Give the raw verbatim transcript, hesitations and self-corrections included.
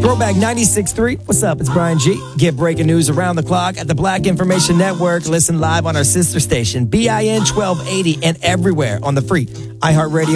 Throwback ninety-six point three. What's up? It's Brian G. Get breaking news around the clock at the Black Information Network. Listen live on our sister station, B I N twelve eighty, and everywhere on the free iHeartRadio